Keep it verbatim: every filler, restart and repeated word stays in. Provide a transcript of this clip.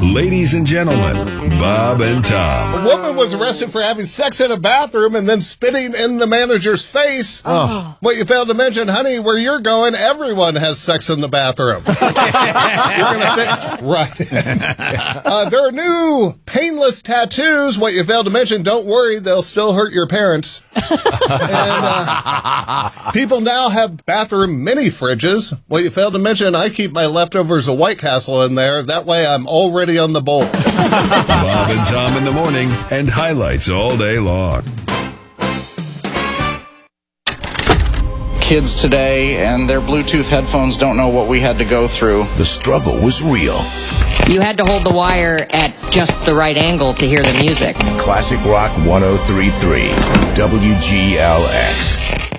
Ladies and gentlemen, Bob and Tom. A woman was arrested for having sex in a bathroom and then spitting in the manager's face. Oh. What you failed to mention, honey, where you're going, everyone has sex in the bathroom. You're going to fit right. uh, there are new painless tattoos. What you failed to mention, don't worry, they'll still hurt your parents. and uh, people now have bathroom mini fridges. What you failed to mention, I keep my leftovers of White Castle in there. That way I'm already on the bowl. Bob and Tom in the morning, and highlights all day long. Kids today and their Bluetooth headphones don't know what we had to go through. The struggle was real. You had to hold the wire at just the right angle to hear the music. Classic Rock one oh three point three, W G L X.